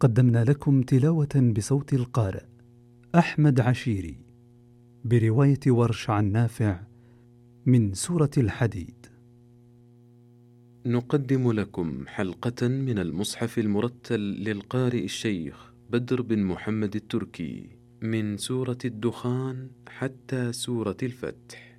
قدمنا لكم تلاوة بصوت القارئ أحمد عشيري برواية ورش عن نافع من سورة الحديد. نقدم لكم حلقة من المصحف المرتل للقارئ الشيخ بدر بن محمد التركي من سورة الدخان حتى سورة الفتح.